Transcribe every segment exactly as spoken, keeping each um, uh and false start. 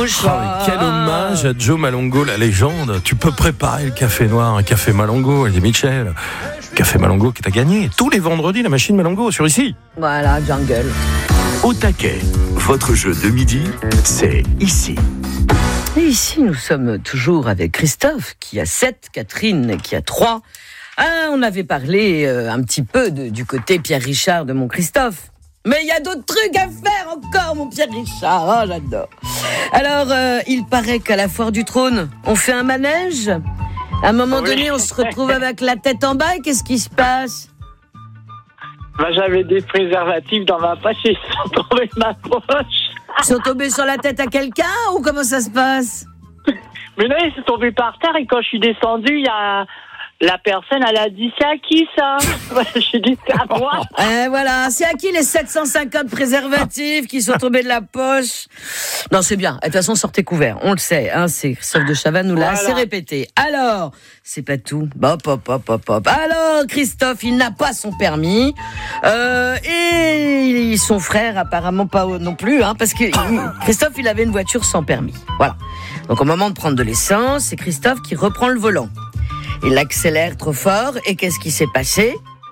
mouchoir. Oh, quel hommage à Joe Malongo, la légende. Tu peux préparer le café noir, un café Malongo, elle dit Michel. Café Malongo qui t'a gagné tous les vendredis la machine Malongo sur ici. Voilà, jungle. Au taquet, votre jeu de midi, c'est ici. Et ici, nous sommes toujours avec Christophe, qui a sept, Catherine, qui a trois. Ah, on avait parlé euh, un petit peu de, du côté Pierre Richard de mon Christophe. Mais il y a d'autres trucs à faire encore, mon Pierre Richard. Oh, j'adore. Alors, euh, il paraît qu'à la Foire du Trône, on fait un manège. À un moment oui. donné, on se retrouve avec la tête en bas. Et qu'est-ce qui se passe? Bah, j'avais des préservatifs dans ma poche et ils sont tombés de ma poche. Ils sont tombés sur la tête à quelqu'un ou comment ça se passe? Mais non, ils sont tombés par terre et quand je suis descendue, il y a la personne, elle a dit c'est à qui ça? J'ai dit c'est à moi. Eh voilà, c'est à qui les sept cent cinquante préservatifs qui sont tombés de la poche? Non, c'est bien. De toute façon, sortez couverts. On le sait, hein, c'est Christophe de Chavannes nous l'a voilà. assez répété. Alors, c'est pas tout. Hop, hop, hop, hop, hop. Alors, Christophe, il n'a pas son permis. Euh, et son frère, apparemment pas non plus, hein, parce que Christophe, il avait une voiture sans permis. Voilà. Donc, au moment de prendre de l'essence, c'est Christophe qui reprend le volant. Il accélère trop fort et qu'est-ce qui s'est passé?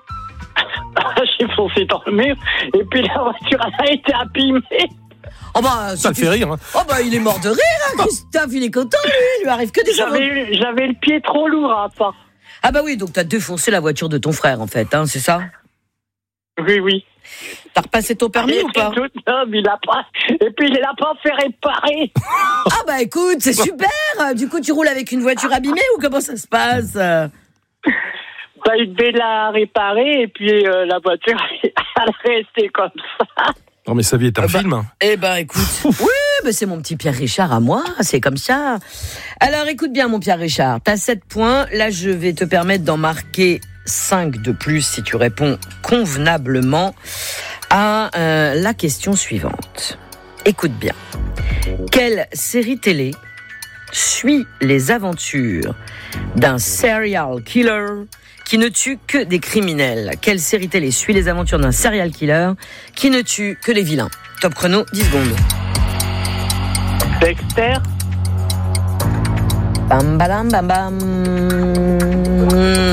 J'ai foncé dans le mur et puis la voiture a été abîmée. Oh bah, ça le fait rire. Hein. Oh bah il est mort de rire, hein, Christophe, il est content lui, il lui arrive que des j'avais, j'avais le pied trop lourd à part. Ah bah oui, donc t'as défoncé la voiture de ton frère en fait, hein, c'est ça? Oui, oui. T'as repassé ton permis ou pas? Tout, non, mais il a pas. Et puis il l'a pas fait réparer. Ah bah écoute, c'est super. Du coup, tu roules avec une voiture abîmée ou comment ça se passe? Bah il devait la réparer et puis euh, la voiture elle est restée comme ça. Non mais sa vie est un euh, film. Bah, eh ben écoute, oui, bah, c'est mon petit Pierre Richard à moi, c'est comme ça. Alors écoute bien mon Pierre Richard, t'as sept points. Là, je vais te permettre d'en marquer cinq de plus si tu réponds convenablement à euh, la question suivante. Écoute bien. Quelle série télé suit les aventures d'un serial killer qui ne tue que des criminels? Quelle série télé suit les aventures d'un serial killer qui ne tue que les vilains? Top chrono, dix secondes. Dexter. Bam bam bam bam.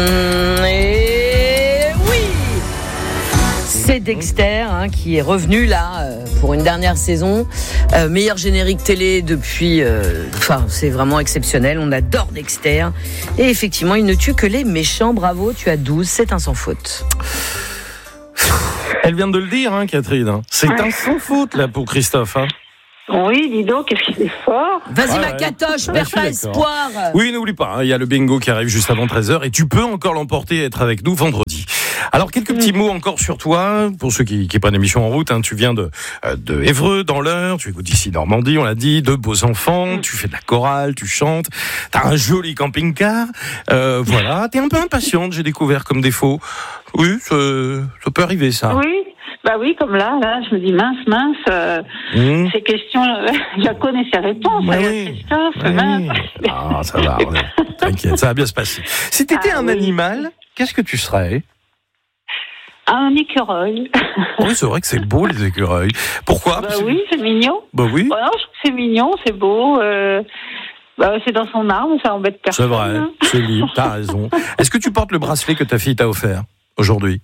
Et oui, c'est Dexter hein, qui est revenu là euh, pour une dernière saison. Euh, meilleur générique télé depuis. Enfin, euh, c'est vraiment exceptionnel. On adore Dexter. Et effectivement, il ne tue que les méchants. Bravo, tu as douze. C'est un sans faute. Elle vient de le dire, hein, Catherine. C'est un sans faute là pour Christophe. Hein. Oui, dis donc, qu'est-ce qu'il est fort. Vas-y, ah, ma ouais. catoche, ouais, perds pas espoir. Oui, n'oublie pas, il hein, y a le bingo qui arrive juste avant treize heures et tu peux encore l'emporter et être avec nous vendredi. Alors, quelques petits mmh. mots encore sur toi, pour ceux qui, qui prennent l'émission en route. Hein, tu viens de, de Évreux, dans l'Eure, tu écoutes ici Normandie, on l'a dit, deux beaux enfants, mmh. tu fais de la chorale, tu chantes, t'as un joli camping-car. Euh, voilà, t'es un peu impatiente, j'ai découvert comme défaut. Oui, ça, ça peut arriver, ça. Oui. Bah oui, comme là, là, je me dis mince, mince, euh, mmh. ces questions, euh, je connais ces réponses. Oui. Christophe, oui. mince. Ah, ça va, t'inquiète, ça va bien se passer. Si t'étais ah, un oui. animal, qu'est-ce que tu serais? Un écureuil. Oui, c'est vrai que c'est beau, les écureuils. Pourquoi? Bah oui, c'est mignon. Bah oui. Bah non, je trouve que c'est mignon, c'est beau. Euh, bah, c'est dans son arbre, ça embête personne. C'est vrai, c'est libre, t'as raison. Est-ce que tu portes le bracelet que ta fille t'a offert aujourd'hui?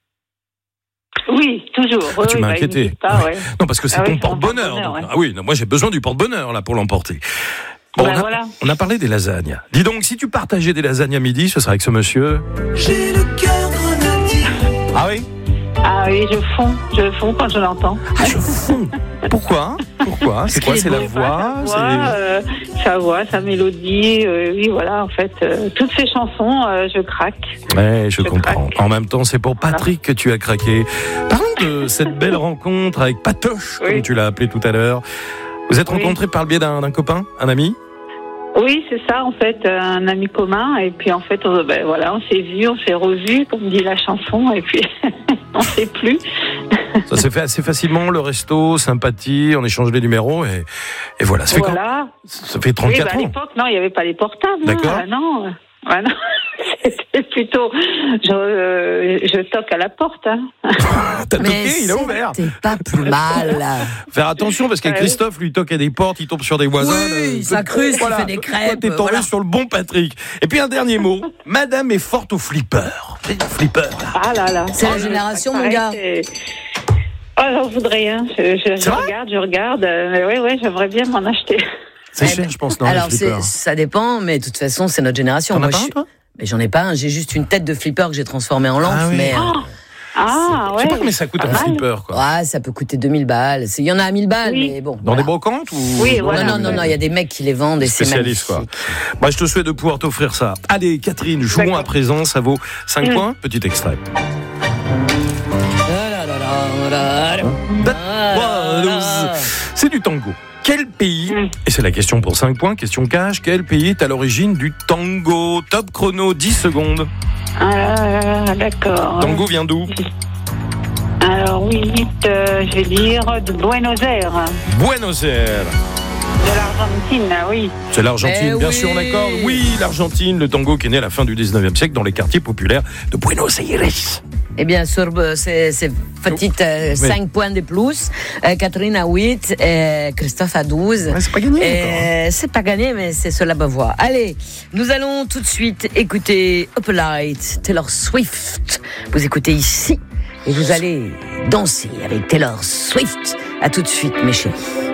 Oui, toujours. Ah, tu oui, m'as bah, inquiété. Pas, ouais. Non, parce que c'est ah, ton oui, porte-bonheur. porte-bonheur donc, ouais. Ah oui, non, moi j'ai besoin du porte-bonheur là pour l'emporter. Bon, bah, on, a, voilà. on a parlé des lasagnes. Dis donc, si tu partageais des lasagnes à midi, ce serait avec ce monsieur. J'ai le cœur grenadier. Ah oui? Ah oui, je fonds, je fonds quand je l'entends. Ah, je fonds. Pourquoi? Pourquoi? C'est quoi? C'est la voix? Sa voix, euh, sa, voix sa mélodie. Euh, oui, voilà, en fait, euh, toutes ces chansons, euh, je craque. Ouais, je, je comprends. Craque. En même temps, c'est pour Patrick voilà. que tu as craqué. Parlons de cette belle rencontre avec Patoche, oui. comme tu l'as appelé tout à l'heure. Vous êtes oui. rencontrés par le biais d'un, d'un copain, un ami? Oui, c'est ça, en fait, un ami commun. Et puis, en fait, on, ben, voilà, on s'est vus, on s'est revus, comme dit la chanson, et puis on ne sait plus. Ça s'est fait assez facilement, le resto, sympathie, on échange les numéros, et, et voilà. Ça fait, voilà. quand ça fait trente-quatre oui, bah, ans. À l'époque, non, il n'y avait pas les portables. D'accord. Hein, non, ah, non. C'était plutôt, je, euh, je toque à la porte. Hein. T'as toqué, Mais il a ouvert. c'était pas plus mal. Faire attention parce que Ouais, Christophe lui toque à des portes, il tombe sur des voisins. Oui, euh, ça cruise, il fait des Toi, crêpes, t'es tombé voilà. sur le bon Patrick. Et puis un dernier mot. Madame est forte au flipper. C'est le flipper. Ah là là. C'est la Ah, génération, ça mon gars. paraît, c'est- Ah, j'en voudrais, hein. Je, je, je C'est vrai regarde, je regarde. euh, Mais oui, oui, j'aimerais bien m'en acheter. C'est Eh cher, ben, je pense, non, Alors, les c'est, flippers. ça dépend, mais de toute façon, c'est notre génération. T'en as Moi, pas je un, suis- toi mais j'en ai pas un. J'ai juste une tête de flipper que j'ai transformée en lampe. Ah oui. Mais, euh, Ah, Je ouais. sais pas combien ça coûte Pas un mal. flipper, quoi. ouais, ça peut coûter deux mille balles. C'est- Il y en a à mille balles, Oui. mais bon. Dans voilà. des brocantes ou Oui, Non, voilà. non, non, non, il y a des mecs qui les vendent et c'est Spécialiste, quoi. magnifique. Bah, je te souhaite de pouvoir t'offrir ça. Allez, Catherine, jouons D'accord. à présent. Ça vaut cinq Mm. points. Petit extrait. C'est du tango. Quel pays, Mm. et c'est la question pour cinq points, question cash, quel pays est à l'origine du tango? Top chrono, dix secondes. Ah, d'accord. Tango vient d'où? Alors, oui, vite, euh, je vais dire de Buenos Aires. Buenos Aires. De l'Argentine, oui. C'est l'Argentine, Eh bien oui. sûr, d'accord. Oui, l'Argentine, le tango qui est né à la fin du dix-neuvième siècle dans les quartiers populaires de Buenos Aires. Eh bien, sur euh, ces, ces petites euh, Oui. cinq points de plus, euh, Catherine a huit, et Christophe a douze. Ouais, c'est pas gagné encore, Euh, c'est pas gagné, mais c'est sur la bonne voie. Allez, nous allons tout de suite écouter Opalite, Taylor Swift. Vous écoutez ici et vous allez danser avec Taylor Swift. À tout de suite, mes chéris.